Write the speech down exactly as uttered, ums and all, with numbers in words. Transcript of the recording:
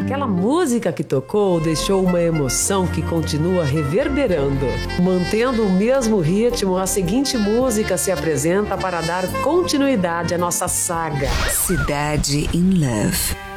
Aquela música que tocou deixou uma emoção que continua reverberando. Mantendo o mesmo ritmo, a seguinte música se apresenta para dar continuidade à nossa saga. Cidade in Love.